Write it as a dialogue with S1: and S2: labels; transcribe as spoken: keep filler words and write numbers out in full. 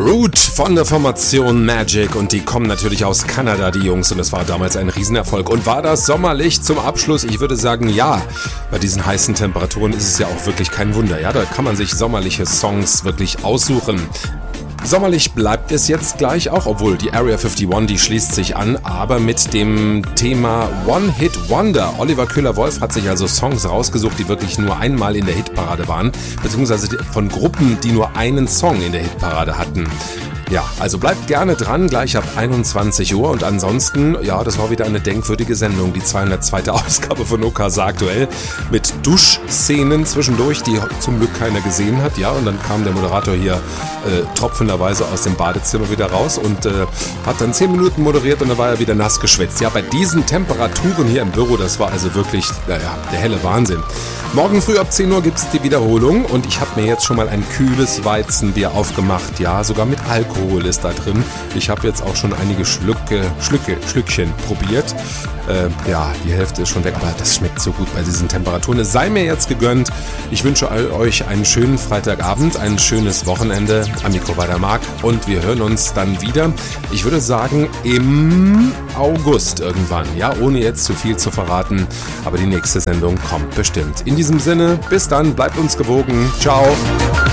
S1: Root von der Formation Magic und die kommen natürlich aus Kanada, die Jungs, und es war damals ein Riesenerfolg. Und war das sommerlich zum Abschluss? Ich würde sagen, ja. Bei diesen heißen Temperaturen ist es ja auch wirklich kein Wunder, ja. Da kann man sich sommerliche Songs wirklich aussuchen. Sommerlich bleibt es jetzt gleich auch, obwohl die Area einundfünfzig, die schließt sich an, aber mit dem Thema One-Hit-Wonder. Oliver Köhler-Wolf hat sich also Songs rausgesucht, die wirklich nur einmal in der Hitparade waren, beziehungsweise von Gruppen, die nur einen Song in der Hitparade hatten. Ja, also bleibt gerne dran, gleich ab einundzwanzig Uhr, und ansonsten, ja, das war wieder eine denkwürdige Sendung, die zweihundertzweite Ausgabe von O K S A aktuell, mit Duschszenen zwischendurch, die zum Glück keiner gesehen hat, ja, und dann kam der Moderator hier äh, tropfenderweise aus dem Badezimmer wieder raus und äh, hat dann zehn Minuten moderiert und dann war er wieder nass geschwitzt. Ja, bei diesen Temperaturen hier im Büro, das war also wirklich, naja, der helle Wahnsinn. Morgen früh ab zehn Uhr gibt es die Wiederholung und ich habe mir jetzt schon mal ein kühles Weizenbier aufgemacht, ja, sogar mit Alkohol ist da drin. Ich habe jetzt auch schon einige Schlücke, Schlücke, Schlückchen probiert. Äh, ja, die Hälfte ist schon weg, aber das schmeckt so gut bei diesen Temperaturen. Es sei mir jetzt gegönnt. Ich wünsche euch einen schönen Freitagabend, ein schönes Wochenende. Am Mikro war der Marc und wir hören uns dann wieder, ich würde sagen, im August irgendwann. Ja, ohne jetzt zu viel zu verraten, aber die nächste Sendung kommt bestimmt. In diesem Sinne, bis dann, bleibt uns gewogen. Ciao.